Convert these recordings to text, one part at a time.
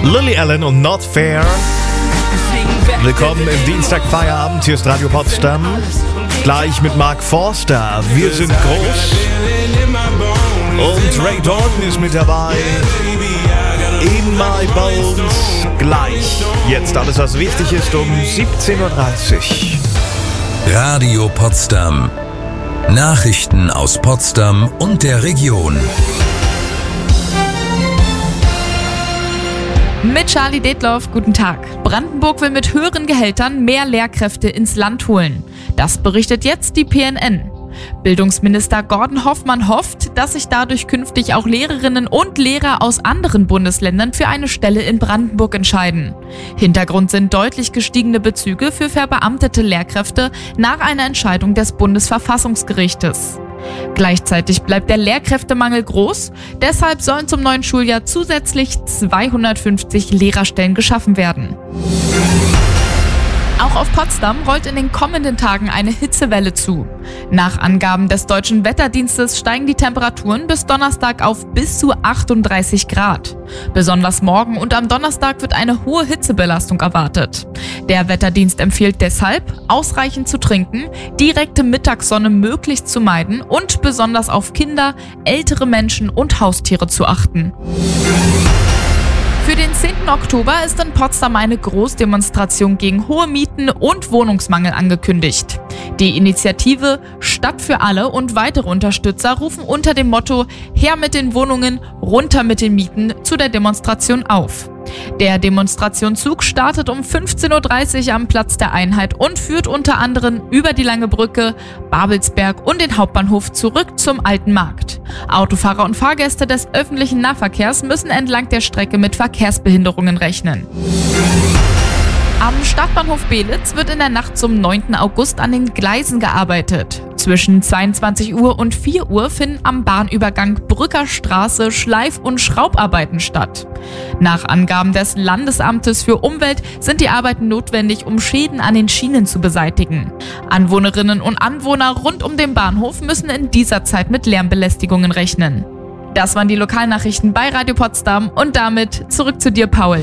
Lily Allen und Not Fair. Willkommen im Dienstagfeierabend. Hier ist Radio Potsdam. Gleich mit Mark Forster. Wir sind groß. Und Ray Dalton ist mit dabei. In My Bones. Gleich. Jetzt alles, was wichtig ist, um 17.30 Uhr. Radio Potsdam. Nachrichten aus Potsdam und der Region. Mit Charlie Detloff, guten Tag. Brandenburg will mit höheren Gehältern mehr Lehrkräfte ins Land holen. Das berichtet jetzt die PNN. Bildungsminister Gordon Hoffmann hofft, dass sich dadurch künftig auch Lehrerinnen und Lehrer aus anderen Bundesländern für eine Stelle in Brandenburg entscheiden. Hintergrund sind deutlich gestiegene Bezüge für verbeamtete Lehrkräfte nach einer Entscheidung des Bundesverfassungsgerichtes. Gleichzeitig bleibt der Lehrkräftemangel groß, deshalb sollen zum neuen Schuljahr zusätzlich 250 Lehrerstellen geschaffen werden. Auch auf Potsdam rollt in den kommenden Tagen eine Hitzewelle zu. Nach Angaben des Deutschen Wetterdienstes steigen die Temperaturen bis Donnerstag auf bis zu 38 Grad. Besonders morgen und am Donnerstag wird eine hohe Hitzebelastung erwartet. Der Wetterdienst empfiehlt deshalb, ausreichend zu trinken, direkte Mittagssonne möglichst zu meiden und besonders auf Kinder, ältere Menschen und Haustiere zu achten. Für den 10. Oktober ist in Potsdam eine Großdemonstration gegen hohe Mieten und Wohnungsmangel angekündigt. Die Initiative Stadt für alle und weitere Unterstützer rufen unter dem Motto Her mit den Wohnungen, runter mit den Mieten zu der Demonstration auf. Der Demonstrationszug startet um 15.30 Uhr am Platz der Einheit und führt unter anderem über die Lange Brücke, Babelsberg und den Hauptbahnhof zurück zum Alten Markt. Autofahrer und Fahrgäste des öffentlichen Nahverkehrs müssen entlang der Strecke mit Verkehrsbehinderungen rechnen. Am Stadtbahnhof Beelitz wird in der Nacht zum 9. August an den Gleisen gearbeitet. Zwischen 22 Uhr und 4 Uhr finden am Bahnübergang Brücker Straße Schleif- und Schraubarbeiten statt. Nach Angaben des Landesamtes für Umwelt sind die Arbeiten notwendig, um Schäden an den Schienen zu beseitigen. Anwohnerinnen und Anwohner rund um den Bahnhof müssen in dieser Zeit mit Lärmbelästigungen rechnen. Das waren die Lokalnachrichten bei Radio Potsdam und damit zurück zu dir, Paul.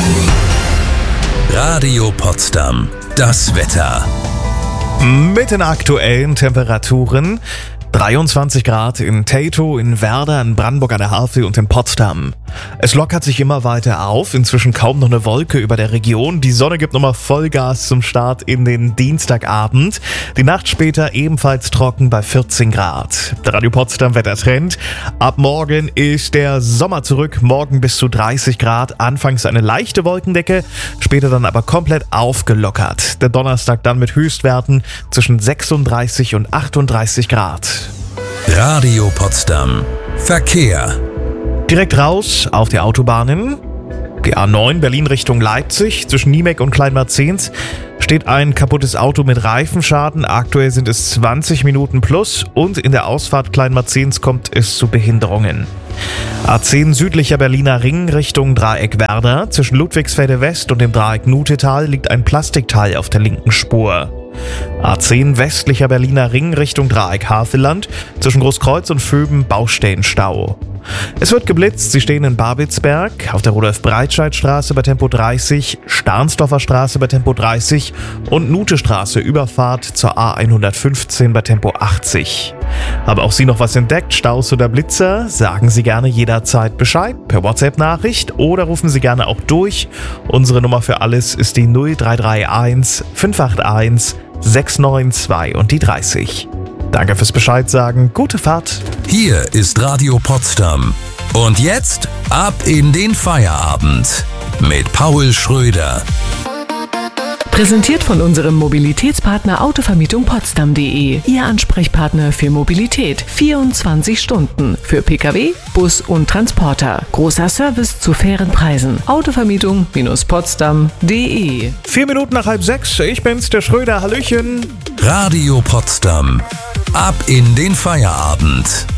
Radio Potsdam. Das Wetter. Mit den aktuellen Temperaturen 23 Grad in Teytow, in Werder, in Brandenburg an der Havel und in Potsdam. Es lockert sich immer weiter auf, inzwischen kaum noch eine Wolke über der Region. Die Sonne gibt nochmal Vollgas zum Start in den Dienstagabend. Die Nacht später ebenfalls trocken bei 14 Grad. Der Radio Potsdam Wettertrend. Ab morgen ist der Sommer zurück, morgen bis zu 30 Grad. Anfangs eine leichte Wolkendecke, später dann aber komplett aufgelockert. Der Donnerstag dann mit Höchstwerten zwischen 36 und 38 Grad. Radio Potsdam. Verkehr. Direkt raus auf die Autobahnen. Die A9 Berlin Richtung Leipzig. Zwischen Niemek und Kleinmarzens steht ein kaputtes Auto mit Reifenschaden. Aktuell sind es 20 Minuten plus und in der Ausfahrt Kleinmarzens kommt es zu Behinderungen. A10 südlicher Berliner Ring Richtung Dreieck Werder. Zwischen Ludwigsfelde West und dem Dreieck Nutetal liegt ein Plastikteil auf der linken Spur. A10 westlicher Berliner Ring Richtung Dreieck Havelland. Zwischen Großkreuz und Vöben Baustellenstau. Es wird geblitzt, Sie stehen in Babelsberg, auf der Rudolf-Breitscheid-Straße bei Tempo 30, Stahnsdorfer Straße bei Tempo 30 und Nutestraße Überfahrt zur A115 bei Tempo 80. Haben auch Sie noch was entdeckt, Staus oder Blitzer? Sagen Sie gerne jederzeit Bescheid per WhatsApp-Nachricht oder rufen Sie gerne auch durch. Unsere Nummer für alles ist die 0331 581 692 und die 30. Danke fürs Bescheid sagen. Gute Fahrt. Hier ist Radio Potsdam. Und jetzt ab in den Feierabend mit Paul Schröder. Präsentiert von unserem Mobilitätspartner Autovermietung-Potsdam.de. Ihr Ansprechpartner für Mobilität. 24 Stunden. Für Pkw, Bus und Transporter. Großer Service zu fairen Preisen. Autovermietung-Potsdam.de. 4 Minuten nach 5:30. Ich bin's, der Schröder. Hallöchen. Radio Potsdam. Ab in den Feierabend.